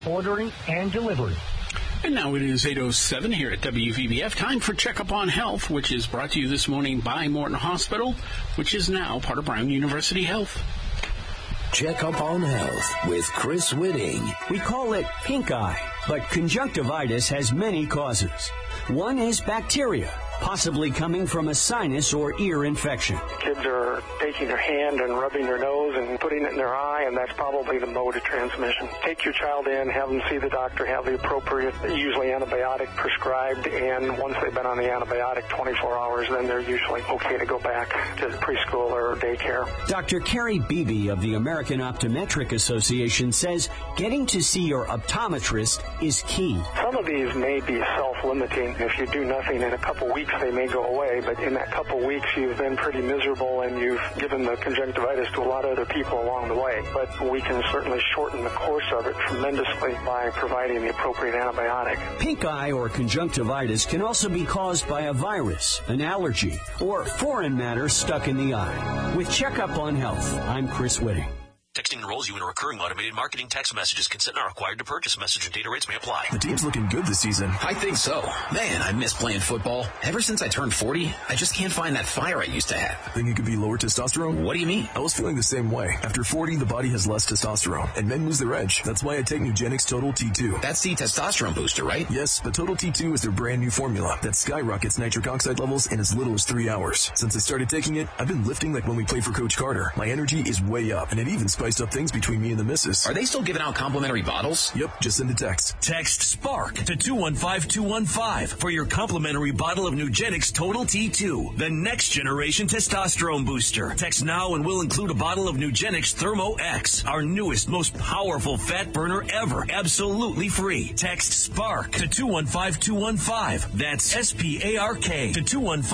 ordering, and delivery. And now it is 8:07 here at WVBF. Time for Checkup on Health, which is brought to you this morning by Morton Hospital, which is now part of Brown University Health. Checkup on Health with Chris Whitting. We call it pink eye, but conjunctivitis has many causes. One is bacteria, possibly coming from a sinus or ear infection. Kids are taking their hand and rubbing their nose and putting it in their eye, and that's probably the mode of transmission. Take your child in, have them see the doctor, have the appropriate, usually antibiotic prescribed, and once they've been on the antibiotic 24 hours, then they're usually okay to go back to preschool or daycare. Dr. Carrie Beebe of the American Optometric Association says getting to see your optometrist is key. Some of these may be self-limiting. If you do nothing in a couple weeks, they may go away, but in that couple weeks, you've been pretty miserable and you've given the conjunctivitis to a lot of other people along the way. But we can certainly shorten the course of it tremendously by providing the appropriate antibiotic. Pink eye or conjunctivitis can also be caused by a virus, an allergy, or foreign matter stuck in the eye. With Checkup on Health, I'm Chris Whitting. Texting enrolls you in a recurring automated marketing text messages. Consent not required to purchase. Message and data rates may apply. The team's looking good this season. I think so. Man, I miss playing football. Ever since I turned 40, I just can't find that fire I used to have. Think it could be lower testosterone? What do you mean? I was feeling the same way. After 40, the body has less testosterone, and men lose their edge. That's why I take Nugenix Total T2. That's the testosterone booster, right? Yes, but Total T2 is their brand new formula that skyrockets nitric oxide levels in as little as 3 hours. Since I started taking it, I've been lifting like when we played for Coach Carter. My energy is way up, and it even spiced up things between me and the missus. Are they still giving out complimentary bottles? Yep, just send a text. Text SPARK to 215-215 for your complimentary bottle of Nugenix Total T2, the next generation testosterone booster. Text now and we'll include a bottle of Nugenix Thermo X, our newest, most powerful fat burner ever, absolutely free. Text SPARK to 215-215. That's SPARK to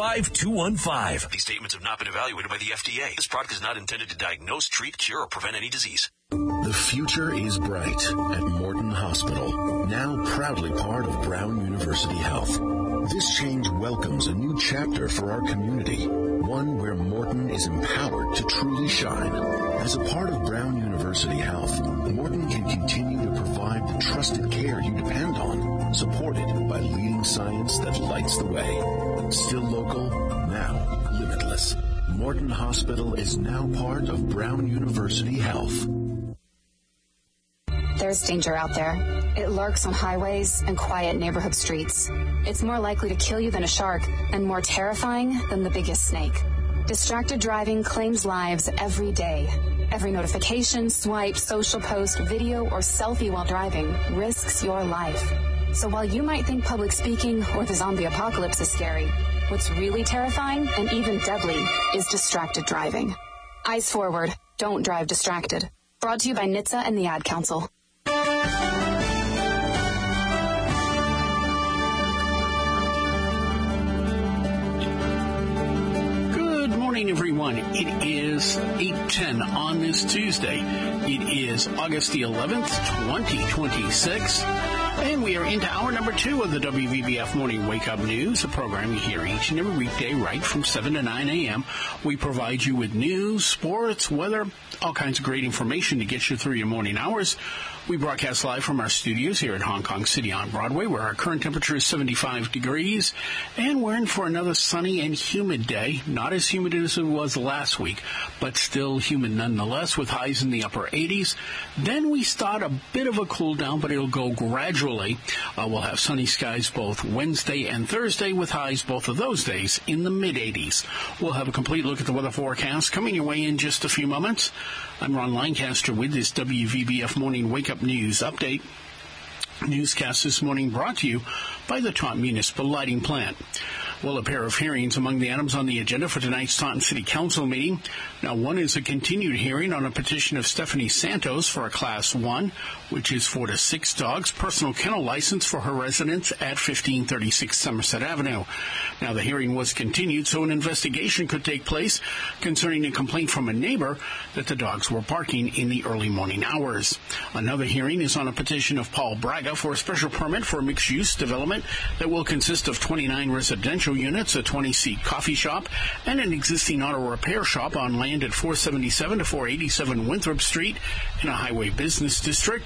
215-215. These statements have not been evaluated by the FDA. This product is not intended to diagnose, treat, cure, or prevent any disease. The future is bright at Morton Hospital, now proudly part of Brown University Health. This change welcomes a new chapter for our community, one where Morton is empowered to truly shine. As a part of Brown University Health, Morton can continue to provide the trusted care you depend on, supported by leading science that lights the way. Still local, now limitless. Morton Hospital is now part of Brown University Health. There's danger out there. It lurks on highways and quiet neighborhood streets. It's more likely to kill you than a shark and more terrifying than the biggest snake. Distracted driving claims lives every day. Every notification, swipe, social post, video, or selfie while driving risks your life. So while you might think public speaking or the zombie apocalypse is scary, what's really terrifying and even deadly is distracted driving. Eyes forward. Don't drive distracted. Brought to you by NHTSA and the Ad Council. Good morning, everyone. It is 8:10 on this Tuesday. It is August the 11th, 2026. And we are into hour number 2 of the WVBF Morning Wake Up News, a program you hear each and every weekday right from 7 to 9 a.m. We provide you with news, sports, weather, all kinds of great information to get you through your morning hours. We broadcast live from our studios here at Hong Kong City on Broadway, where our current temperature is 75 degrees, and we're in for another sunny and humid day. Not as humid as it was last week, but still humid nonetheless, with highs in the upper 80s. Then we start a bit of a cool down, but it'll go gradually. We'll have sunny skies both Wednesday and Thursday, with highs both of those days in the mid-80s. We'll have a complete look at the weather forecast coming your way in just a few moments. I'm Ron Lancaster with this WVBF Morning Wake Up News Update. Newscast this morning brought to you by the Taunton Municipal Lighting Plant. Well, a pair of hearings among the items on the agenda for tonight's Taunton City Council meeting. Now, one is a continued hearing on a petition of Stephanie Santos for a Class 1, which is 4 to 6 dogs, personal kennel license for her residence at 1536 Somerset Avenue. Now, the hearing was continued so an investigation could take place concerning a complaint from a neighbor that the dogs were barking in the early morning hours. Another hearing is on a petition of Paul Braga for a special permit for a mixed-use development that will consist of 29 residential units, a 20-seat coffee shop, and an existing auto repair shop on land at 477 to 487 Winthrop Street in a highway business district.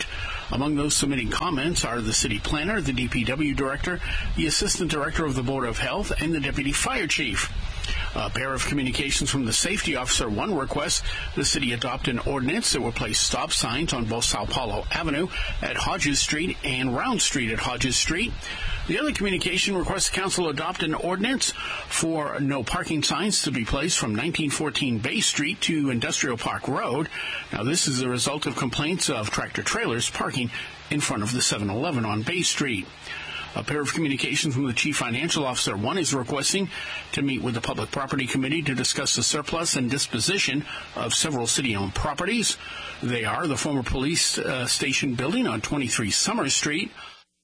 Among those submitting comments are the city planner, the DPW director, the assistant director of the Board of Health, and the deputy fire chief. A pair of communications from the safety officer. One requests the city adopt an ordinance that will place stop signs on both Sao Paulo Avenue at Hodges Street and Round Street at Hodges Street. The other communication requests the council adopt an ordinance for no parking signs to be placed from 1914 Bay Street to Industrial Park Road. Now, this is a result of complaints of tractor-trailers parking in front of the 7-Eleven on Bay Street. A pair of communications from the chief financial officer. One is requesting to meet with the Public Property Committee to discuss the surplus and disposition of several city-owned properties. They are the former police station building on 23 Summer Street,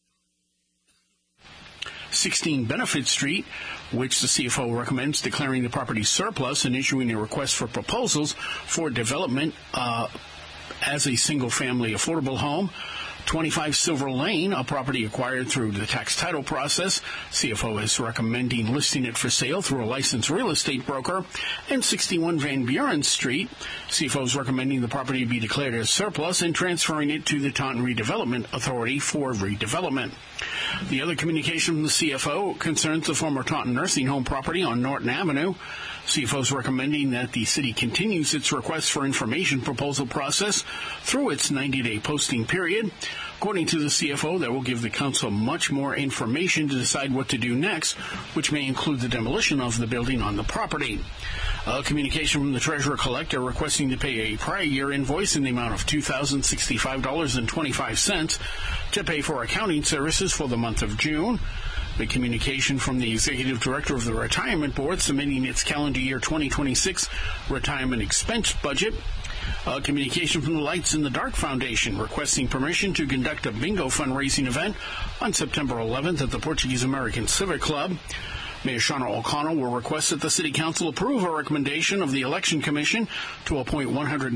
16 Benefit Street, which the CFO recommends declaring the property surplus and issuing a request for proposals for development as a single-family affordable home. 25 Silver Lane, a property acquired through the tax title process. CFO is recommending listing it for sale through a licensed real estate broker. And 61 Van Buren Street, CFO is recommending the property be declared as surplus and transferring it to the Taunton Redevelopment Authority for redevelopment. The other communication from the CFO concerns the former Taunton Nursing Home property on Norton Avenue. CFO is recommending that the city continues its request for information proposal process through its 90-day posting period. According to the CFO, that will give the council much more information to decide what to do next, which may include the demolition of the building on the property. A communication from the treasurer collector requesting to pay a prior year invoice in the amount of $2,065.25 to pay for accounting services for the month of June. The communication from the executive director of the Retirement Board submitting its calendar year 2026 retirement expense budget. A communication from the Lights in the Dark Foundation requesting permission to conduct a bingo fundraising event on September 11th at the Portuguese American Civic Club. Mayor Shauna O'Connell will request that the City Council approve a recommendation of the Election Commission to appoint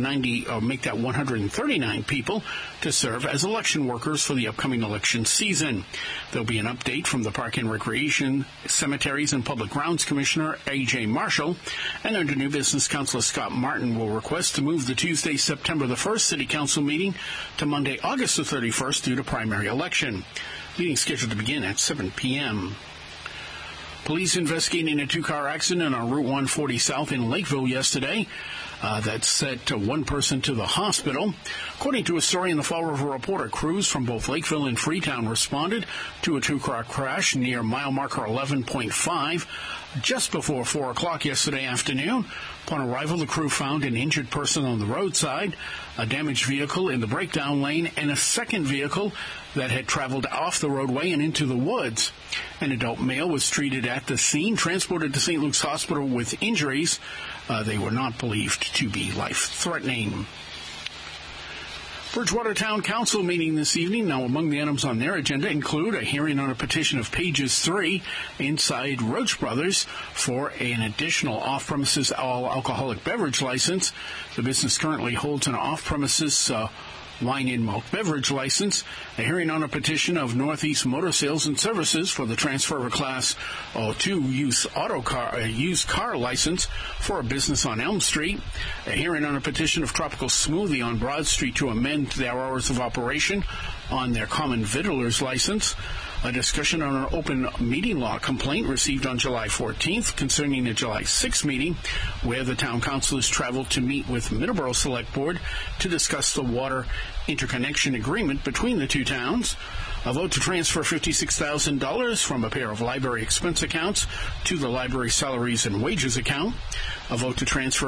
139 people to serve as election workers for the upcoming election season. There'll be an update from the Park and Recreation, Cemeteries, and Public Grounds Commissioner A.J. Marshall. And under New Business, Councilor Scott Martin will request to move the Tuesday, September the 1st City Council meeting to Monday, August the 31st due to primary election. Meeting scheduled to begin at 7 p.m. Police investigating a two-car accident on Route 140 South in Lakeville yesterday. That sent one person to the hospital. According to a story in the Fall River Reporter, crews from both Lakeville and Freetown responded to a two-car crash near mile marker 11.5 just before 4 o'clock yesterday afternoon. Upon arrival, the crew found an injured person on the roadside, a damaged vehicle in the breakdown lane, and a second vehicle that had traveled off the roadway and into the woods. An adult male was treated at the scene, transported to St. Luke's Hospital with injuries. They were not believed to be life-threatening. Bridgewater Town Council meeting this evening. Now, among the items on their agenda include a hearing on a petition of Pages 3 inside Roach Brothers for an additional off-premises all-alcoholic beverage license. The business currently holds an off-premises wine and malt beverage license. A hearing on a petition of Northeast Motor Sales and Services for the transfer of a Class 2 used car license for a business on Elm Street. A hearing on a petition of Tropical Smoothie on Broad Street to amend their hours of operation on their common vittler's license. A discussion on an open meeting law complaint received on July 14th concerning the July 6th meeting, where the town councilors traveled to meet with Middleborough Select Board to discuss the water interconnection agreement between the two towns. A vote to transfer $56,000 from a pair of library expense accounts to the library salaries and wages account. A vote to transfer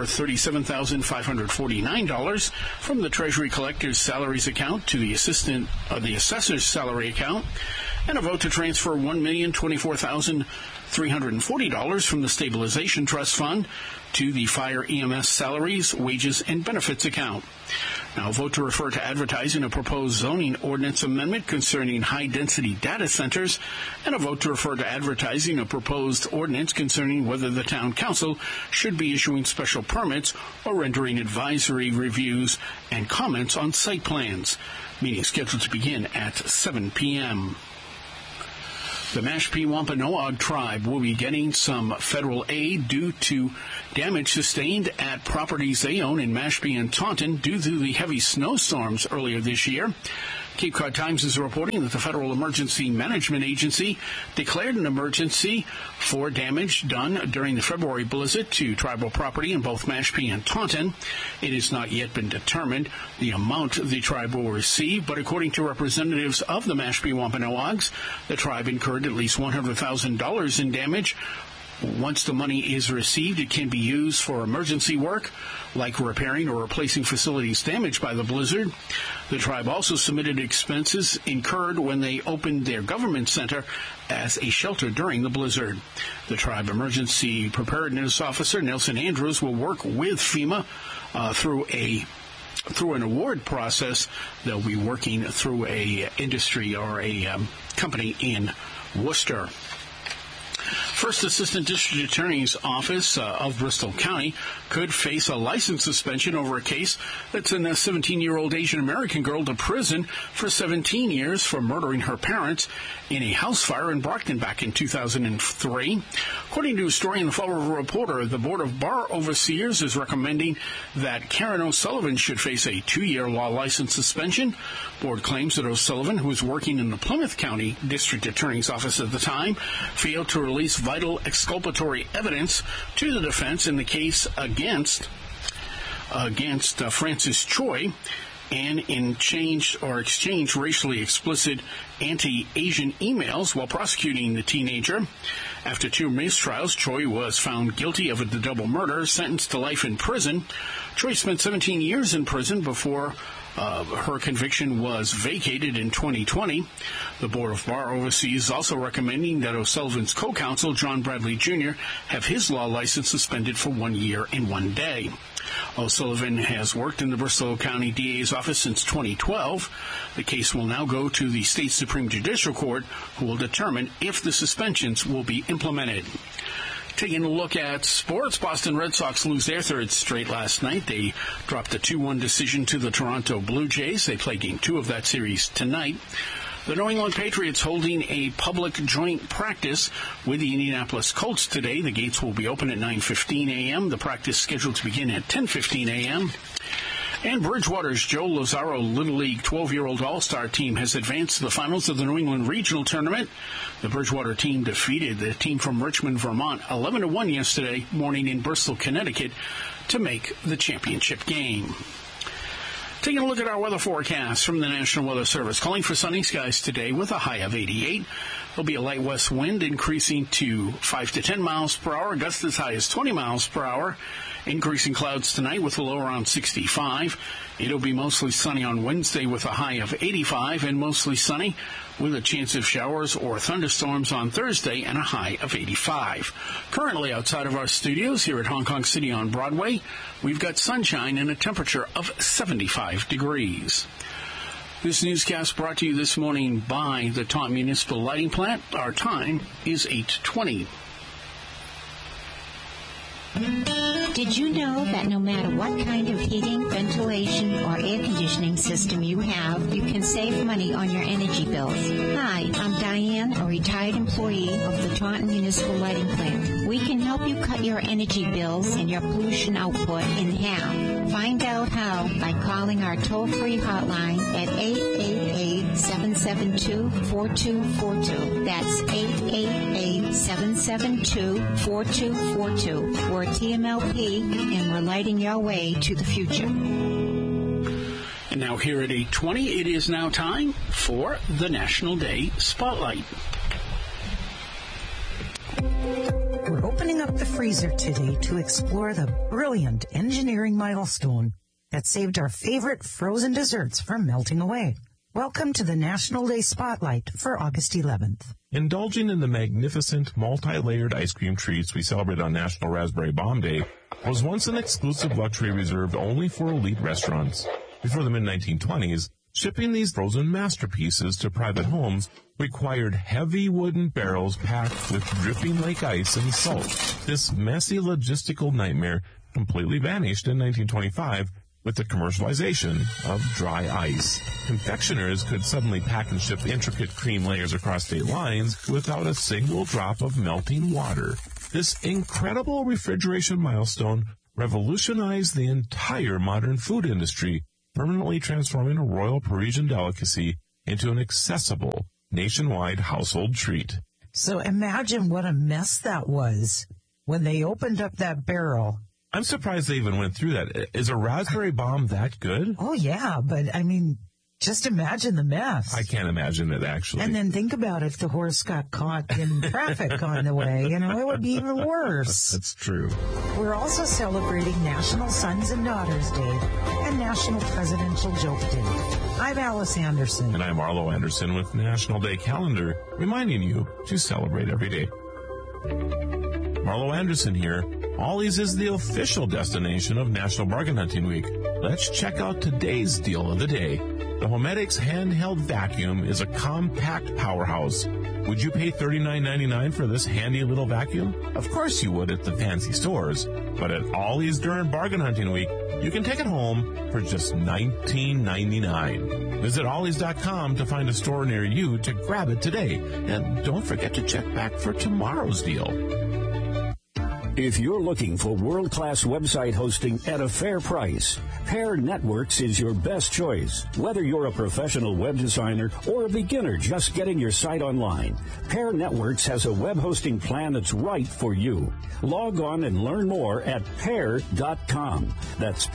$37,549 from the Treasury Collector's salaries account to the assessor's salary account. And a vote to transfer $1,024,340 from the Stabilization Trust Fund to the Fire EMS salaries, wages, and benefits account. Now, a vote to refer to advertising a proposed zoning ordinance amendment concerning high-density data centers, and a vote to refer to advertising a proposed ordinance concerning whether the town council should be issuing special permits or rendering advisory reviews and comments on site plans. Meeting scheduled to begin at 7 p.m. The Mashpee Wampanoag tribe will be getting some federal aid due to damage sustained at properties they own in Mashpee and Taunton due to the heavy snowstorms earlier this year. Cape Cod Times is reporting that the Federal Emergency Management Agency declared an emergency for damage done during the February blizzard to tribal property in both Mashpee and Taunton. It has not yet been determined the amount the tribe will receive, but according to representatives of the Mashpee Wampanoags, the tribe incurred at least $100,000 in damage. Once the money is received, it can be used for emergency work, like repairing or replacing facilities damaged by the blizzard. The tribe also submitted expenses incurred when they opened their government center as a shelter during the blizzard. The tribe emergency preparedness officer, Nelson Andrews, will work with FEMA through an award process. They'll be working through a industry or a company in Worcester. First Assistant District Attorney's Office of Bristol County could face a license suspension over a case that sent a 17-year-old Asian American girl to prison for 17 years for murdering her parents in a house fire in Brockton back in 2003. According to a story in the Fall River Reporter, the Board of Bar Overseers is recommending that Karen O'Sullivan should face a 2-year law license suspension. Board claims that O'Sullivan, who was working in the Plymouth County District Attorney's Office at the time, failed to release vital exculpatory evidence to the defense in the case against Francis Choi, and exchanged racially explicit anti-Asian emails while prosecuting the teenager. After 2 mistrials, Choi was found guilty of the double murder, sentenced to life in prison. Choi spent 17 years in prison before her conviction was vacated in 2020. The Board of Bar Overseas is also recommending that O'Sullivan's co-counsel, John Bradley Jr., have his law license suspended for 1 year and 1 day. O'Sullivan has worked in the Bristol County DA's office since 2012. The case will now go to the State Supreme Judicial Court, who will determine if the suspensions will be implemented. Taking a look at sports, Boston Red Sox lose their third straight last night. They dropped a 2-1 decision to the Toronto Blue Jays. They play Game 2 of that series tonight. The New England Patriots holding a public joint practice with the Indianapolis Colts today. The gates will be open at 9:15 a.m. The practice scheduled to begin at 10:15 a.m. And Bridgewater's Joe Lazaro Little League 12-year-old All-Star team has advanced to the finals of the New England Regional Tournament. The Bridgewater team defeated the team from Richmond, Vermont, 11-1 yesterday morning in Bristol, Connecticut, to make the championship game. Taking a look at our weather forecast from the National Weather Service. Calling for sunny skies today with a high of 88. There'll be a light west wind increasing to 5 to 10 miles per hour. Gusts as high as 20 miles per hour. Increasing clouds tonight with a low around 65. It'll be mostly sunny on Wednesday with a high of 85 and mostly sunny with a chance of showers or thunderstorms on Thursday and a high of 85. Currently outside of our studios here at Hong Kong City on Broadway, we've got sunshine and a temperature of 75 degrees. This newscast brought to you this morning by the Taunton Municipal Lighting Plant. Our time is 8:20. Did you know that no matter what kind of heating, ventilation, or air conditioning system you have, you can save money on your energy bills? Hi, I'm Diane, a retired employee of the Taunton Municipal Lighting Plant. We can help you cut your energy bills and your pollution output in half. Find out how by calling our toll-free hotline at 888-772-4242. That's 888-772-4242. We're TMLP, and we're lighting your way to the future. And now here at 8:20, it is now time for the National Day Spotlight. We're opening up the freezer today to explore the brilliant engineering milestone that saved our favorite frozen desserts from melting away. Welcome to the National Day Spotlight for August 11th. Indulging in the magnificent multi-layered ice cream treats we celebrate on National Raspberry Bomb Day was once an exclusive luxury reserved only for elite restaurants. Before the mid-1920s, shipping these frozen masterpieces to private homes required heavy wooden barrels packed with dripping lake ice and salt. This messy logistical nightmare completely vanished in 1925 with the commercialization of dry ice. Confectioners could suddenly pack and ship intricate cream layers across state lines without a single drop of melting water. This incredible refrigeration milestone revolutionized the entire modern food industry, permanently transforming a royal Parisian delicacy into an accessible nationwide household treat. So imagine what a mess that was when they opened up that barrel. I'm surprised they even went through that. Is a raspberry bomb that good? Oh, yeah, but I mean, just imagine the mess. I can't imagine it, actually. And then think about if the horse got caught in traffic on the way. You know, it would be even worse. That's true. We're also celebrating National Sons and Daughters Day and National Presidential Joke Day. I'm Alice Anderson. And I'm Arlo Anderson with National Day Calendar, reminding you to celebrate every day. Marlo Anderson here. Ollie's is the official destination of National Bargain Hunting Week. Let's check out today's deal of the day. The Homedics handheld vacuum is a compact powerhouse. Would you pay $39.99 for this handy little vacuum? Of course you would at the fancy stores. But at Ollie's during Bargain Hunting Week, you can take it home for just $19.99. Visit Ollies.com to find a store near you to grab it today. And don't forget to check back for tomorrow's deal. If you're looking for world-class website hosting at a fair price, Pair Networks is your best choice. Whether you're a professional web designer or a beginner just getting your site online, Pair Networks has a web hosting plan that's right for you. Log on and learn more at pair.com. That's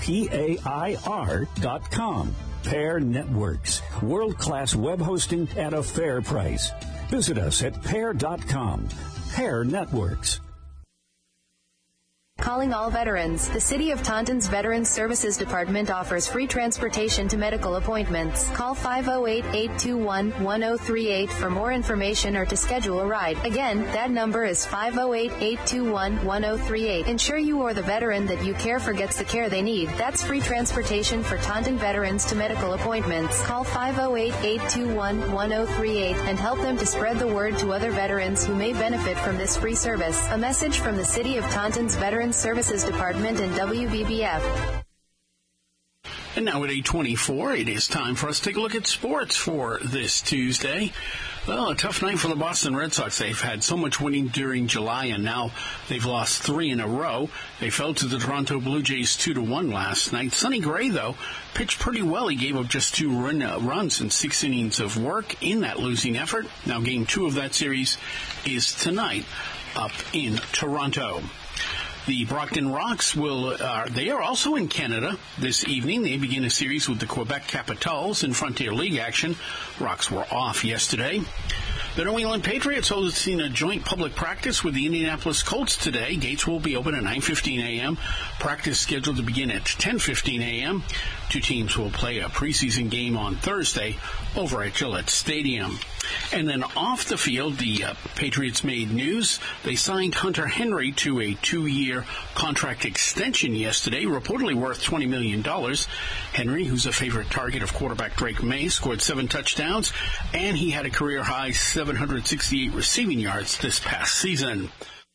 PAIR.com. Pair Networks, world-class web hosting at a fair price. Visit us at pair.com. Pair Networks. Calling all veterans. The City of Taunton's Veterans Services Department offers free transportation to medical appointments. Call 508-821-1038 for more information or to schedule a ride. Again, that number is 508-821-1038. Ensure you or the veteran that you care for gets the care they need. That's free transportation for Taunton veterans to medical appointments. Call 508-821-1038 and help them to spread the word to other veterans who may benefit from this free service. A message from the City of Taunton's Veterans Services Department and WBBF. And now at 8:24, it is time for us to take a look at sports for this Tuesday. Well, a tough night for the Boston Red Sox. They've had so much winning during July, and now they've lost 3 in a row. They fell to the Toronto Blue Jays 2-1 last night. Sonny Gray, though, pitched pretty well. He gave up just 2 runs in 6 innings of work in that losing effort. Now, Game 2 of that series is tonight up in Toronto. The Brockton Rocks they are also in Canada this evening. They begin a series with the Quebec Capitals in Frontier League action. Rocks were off yesterday. The New England Patriots hosting a joint public practice with the Indianapolis Colts today. Gates will be open at 9:15 a.m. Practice scheduled to begin at 10:15 a.m. 2 teams will play a preseason game on Thursday over at Gillette Stadium. And then off the field, the Patriots made news. They signed Hunter Henry to a 2-year contract extension yesterday, reportedly worth $20 million. Henry, who's a favorite target of quarterback Drake May, scored 7 touchdowns, and he had a career-high 768 receiving yards this past season.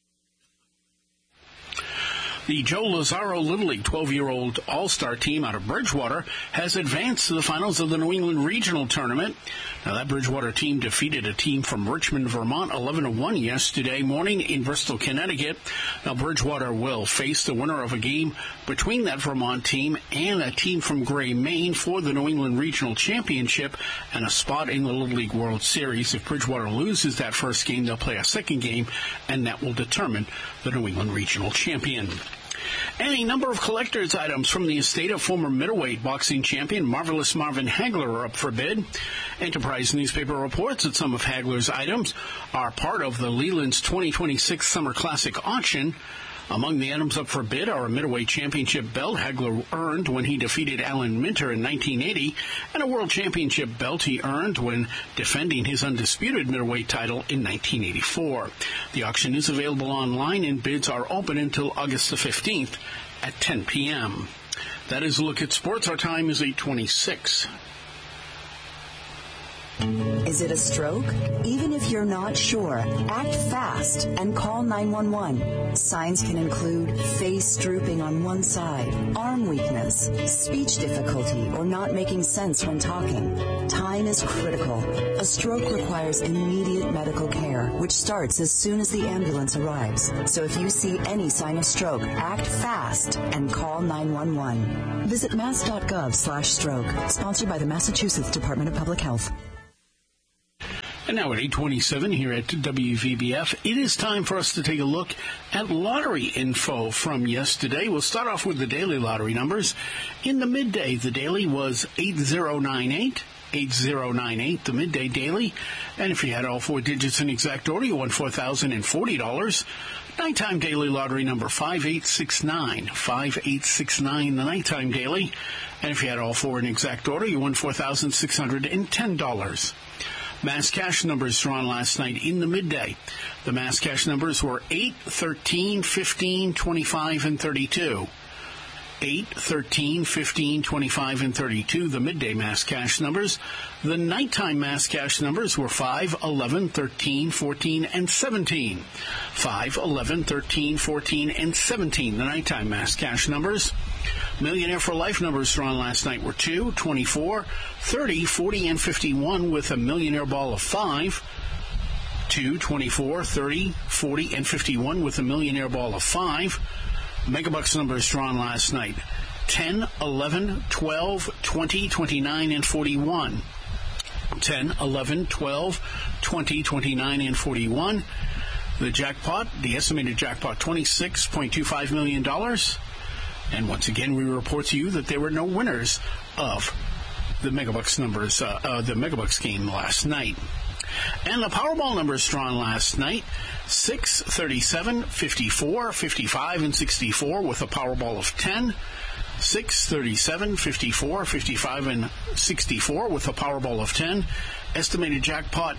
The Joe Lazaro Little League 12-year-old All-Star team out of Bridgewater has advanced to the finals of the New England Regional Tournament. Now, that Bridgewater team defeated a team from Richmond, Vermont, 11-1 yesterday morning in Bristol, Connecticut. Now, Bridgewater will face the winner of a game between that Vermont team and a team from Gray, Maine for the New England Regional Championship and a spot in the Little League World Series. If Bridgewater loses that first game, they'll play a second game, and that will determine the New England Regional Champion. And a number of collector's items from the estate of former middleweight boxing champion Marvelous Marvin Hagler are up for bid. Enterprise newspaper reports that some of Hagler's items are part of the Leland's 2026 Summer Classic auction. Among the items up for bid are a middleweight championship belt Hagler earned when he defeated Alan Minter in 1980, and a world championship belt he earned when defending his undisputed middleweight title in 1984. The auction is available online, and bids are open until August the 15th at 10 p.m. That is a look at sports. Our time is 8:26. Is it a stroke? Even if you're not sure, act fast and call 911. Signs can include face drooping on one side, arm weakness, speech difficulty, or not making sense when talking. Time is critical. A stroke requires immediate medical care, which starts as soon as the ambulance arrives. So if you see any sign of stroke, act fast and call 911. Visit mass.gov/stroke, sponsored by the Massachusetts Department of Public Health. And now at 8:27 here at WVBF, it is time for us to take a look at lottery info from yesterday. We'll start off with the daily lottery numbers. In the midday, the daily was 8098. 8098, the midday daily. And if you had all four digits in exact order, you won $4,040. Nighttime daily lottery number 5869. 5869, the nighttime daily. And if you had all four in exact order, you won $4,610. Mass cash numbers drawn last night in the midday. The mass cash numbers were 8, 13, 15, 25, and 32. 8, 13, 15, 25, and 32, the midday mass cash numbers. The nighttime mass cash numbers were 5, 11, 13, 14, and 17. 5, 11, 13, 14, and 17, the nighttime mass cash numbers. Millionaire for Life numbers drawn last night were 2, 24, 30, 40, and 51 with a millionaire ball of 5. 2, 24, 30, 40, and 51 with a millionaire ball of 5. Megabucks numbers drawn last night: 10, 11, 12, 20, 29, and 41. 10, 11, 12, 20, 29, and 41. The jackpot, the estimated jackpot, $26.25 million. And once again, we report to you that there were no winners of the Megabucks numbers, the Megabucks game last night. And the Powerball numbers drawn last night: 6, 37, 54, 55, and 64 with a Powerball of 10. 6, 37, 54, 55, and 64 with a Powerball of 10. Estimated jackpot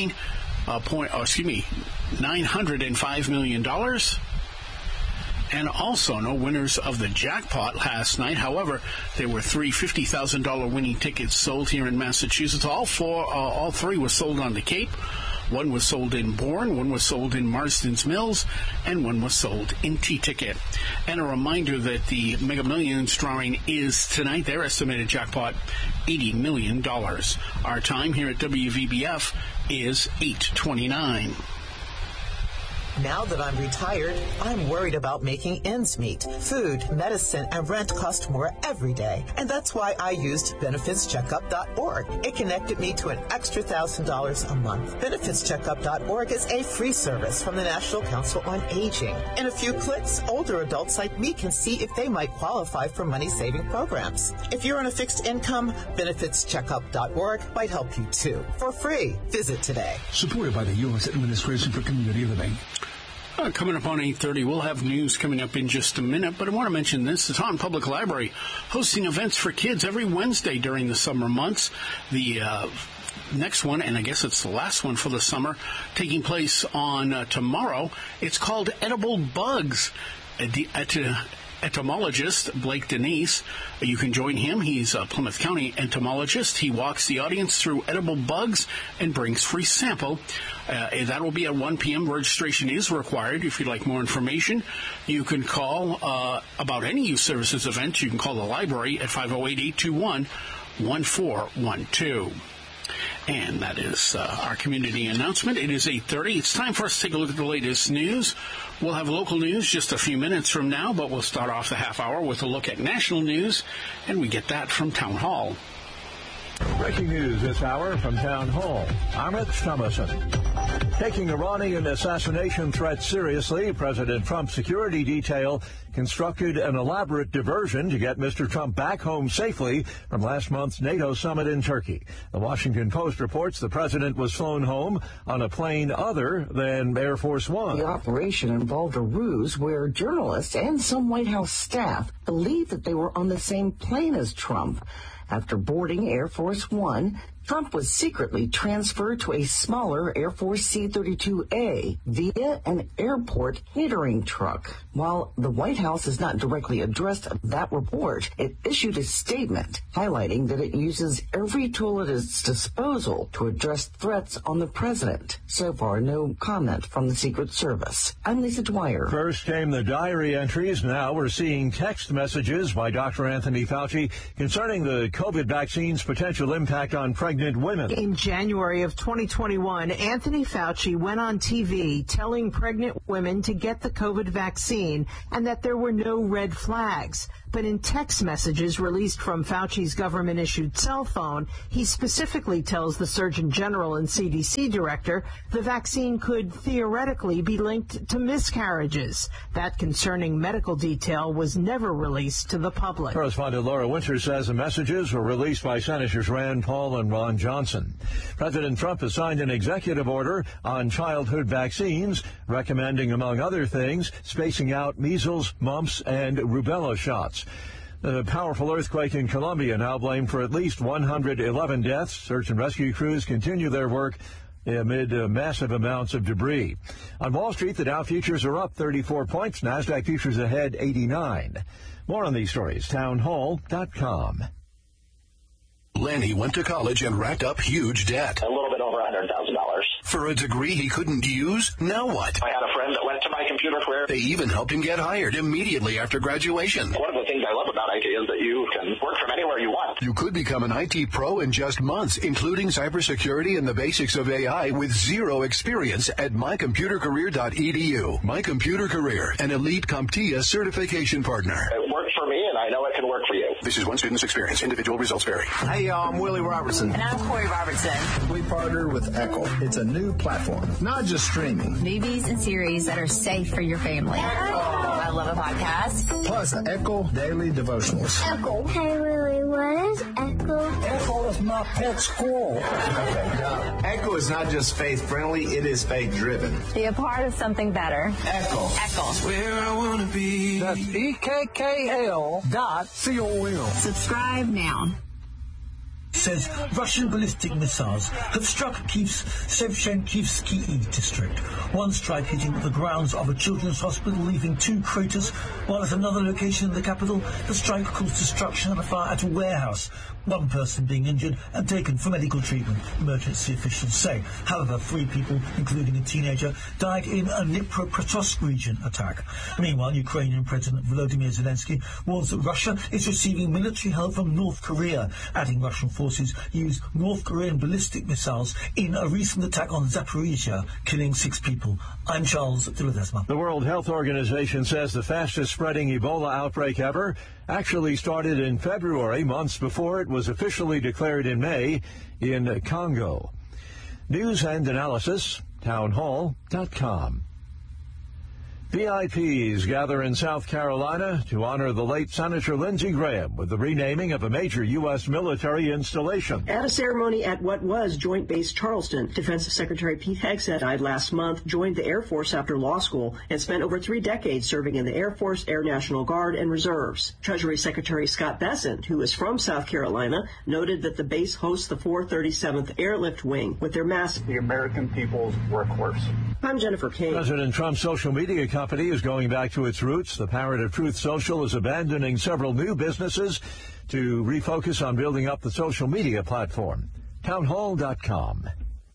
$905 million. And also no winners of the jackpot last night. However, there were 3 $50,000 winning tickets sold here in Massachusetts. All three were sold on the Cape. One was sold in Bourne, one was sold in Marston's Mills, and one was sold in T-Ticket. And a reminder that the Mega Millions drawing is tonight. Their estimated jackpot, $80 million. Our time here at WVBF is 8:29. Now that I'm retired, I'm worried about making ends meet. Food, medicine, and rent cost more every day. And that's why I used BenefitsCheckup.org. It connected me to an extra $1,000 a month. BenefitsCheckup.org is a free service from the National Council on Aging. In a few clicks, older adults like me can see if they might qualify for money-saving programs. If you're on a fixed income, BenefitsCheckup.org might help you too. For free. Visit today. Supported by the U.S. Administration for Community Living. Coming up on 8:30, we'll have news coming up in just a minute, but I want to mention this. The Taunton Public Library hosting events for kids every Wednesday during the summer months. The next one, and I guess it's the last one for the summer, taking place on tomorrow. It's called Edible Bugs. Entomologist Blake Denise. You can join him. He's a Plymouth County entomologist. He walks the audience through edible bugs and brings free sample. That will be at 1 p.m. Registration is required. If you'd like more information, you can call about any youth services event. You can call the library at 508-821-1412. And that is our community announcement. It is 8:30. It's time for us to take a look at the latest news. We'll have local news just a few minutes from now, but we'll start off the half hour with a look at national news, and we get that from Town Hall. Breaking news this hour from Town Hall. I'm Rich Thomason. Taking Iranian assassination threat seriously, President Trump's security detail constructed an elaborate diversion to get Mr. Trump back home safely from last month's NATO summit in Turkey. The Washington Post reports the president was flown home on a plane other than Air Force One. The operation involved a ruse where journalists and some White House staff believed that they were on the same plane as Trump. After boarding Air Force One, Trump was secretly transferred to a smaller Air Force C-32A via an airport catering truck. While the White House has not directly addressed that report, it issued a statement highlighting that it uses every tool at its disposal to address threats on the president. So far, no comment from the Secret Service. I'm Lisa Dwyer. First came the diary entries. Now we're seeing text messages by Dr. Anthony Fauci concerning the COVID vaccine's potential impact on pregnant women. In January of 2021, Anthony Fauci went on TV telling pregnant women to get the COVID vaccine and that there were no red flags. But in text messages released from Fauci's government-issued cell phone, he specifically tells the Surgeon General and CDC director the vaccine could theoretically be linked to miscarriages. That concerning medical detail was never released to the public. Correspondent Laura Winter says the messages were released by Senators Rand Paul and Ron Johnson. President Trump has signed an executive order on childhood vaccines, recommending, among other things, spacing out measles, mumps, and rubella shots. The powerful earthquake in Colombia now blamed for at least 111 deaths. Search and rescue crews continue their work amid massive amounts of debris. On Wall Street, the Dow futures are up 34 points. NASDAQ futures ahead 89. More on these stories, townhall.com. Lenny went to college and racked up huge debt. A little bit over $100,000. For a degree he couldn't use? Now what? I had a friend that went to my computer career. They even helped him get hired immediately after graduation. One of the things I love about IT is that you can work from anywhere you want. You could become an IT pro in just months, including cybersecurity and the basics of AI with zero experience at mycomputercareer.edu. My Computer Career, an elite CompTIA certification partner. It worked for me, and I know it can work for you. This is one student's experience. Individual results vary. Hey, y'all, I'm Willie Robertson. And I'm Corey Robertson. We partner with Echo. It's a new platform, not just streaming. Movies and series that are safe for your family. I love a podcast. Plus, Echo Daily Devotionals. Echo. Hey, Willie, what is Echo? Echo is my pet squirrel. Okay, now, Echo is not just faith-friendly, it is faith-driven. Be a part of something better. Echo. Echo. Where I want to be. That's EKKL.com. Subscribe now. Says Russian ballistic missiles have struck Kyiv's Shevchenkivsky district. One strike hitting the grounds of a children's hospital, leaving 2 craters, while at another location in the capital, the strike caused destruction and a fire at a warehouse. 1 person being injured and taken for medical treatment, emergency officials say. However, 3 people, including a teenager, died in a Dnipropetrovsk region attack. Meanwhile, Ukrainian President Volodymyr Zelensky warns that Russia is receiving military help from North Korea, adding Russian forces used North Korean ballistic missiles in a recent attack on Zaporizhia, killing 6 people. I'm Charles de Ledesma. The World Health Organization says the fastest spreading Ebola outbreak ever actually started in February, months before it was officially declared in May in Congo. News and analysis, townhall.com. VIPs gather in South Carolina to honor the late Senator Lindsey Graham with the renaming of a major U.S. military installation. At a ceremony at what was Joint Base Charleston, Defense Secretary Pete Hegseth died last month, joined the Air Force after law school, and spent over 3 decades serving in the Air Force, Air National Guard, and Reserves. Treasury Secretary Scott Bessent, who is from South Carolina, noted that the base hosts the 437th Airlift Wing with their massive the American people's workhorse. I'm Jennifer King. President Trump's social media company is going back to its roots. The parent of Truth Social is abandoning several new businesses to refocus on building up the social media platform. Townhall.com.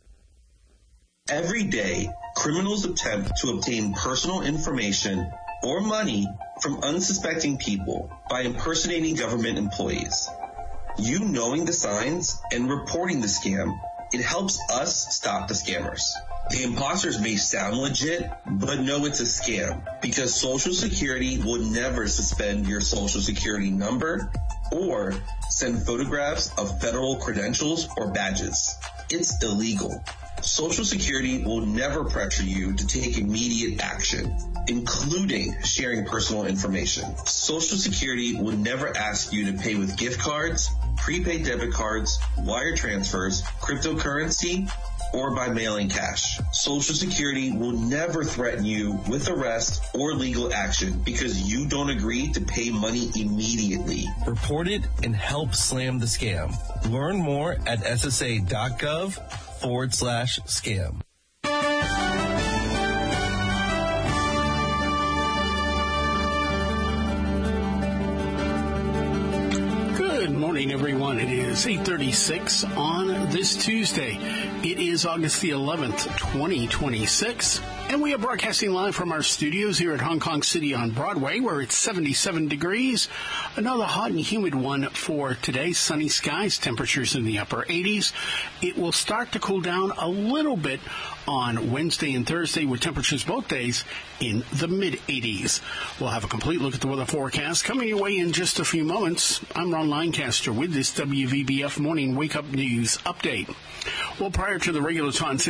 Every day, criminals attempt to obtain personal information or money from unsuspecting people by impersonating government employees. You knowing the signs and reporting the scam, it helps us stop the scammers. The imposters may sound legit, but know it's a scam because Social Security will never suspend your Social Security number or send photographs of federal credentials or badges. It's illegal. Social Security will never pressure you to take immediate action, including sharing personal information. Social Security will never ask you to pay with gift cards, prepaid debit cards, wire transfers, cryptocurrency, or by mailing cash. Social Security will never threaten you with arrest or legal action because you don't agree to pay money immediately. Report it and help slam the scam. Learn more at ssa.gov/scam. Good morning, everyone. It is 8:36 on this Tuesday. It is August the 11th, 2026. And we are broadcasting live from our studios here at Hong Kong City on Broadway, where it's 77 degrees. Another hot and humid one for today. Sunny skies, temperatures in the upper 80s. It will start to cool down a little bit on Wednesday and Thursday, with temperatures both days in the mid-80s. We'll have a complete look at the weather forecast coming your way in just a few moments. I'm Ron Lancaster with this WVBF Morning Wake Up News Update. Well, prior to the regular time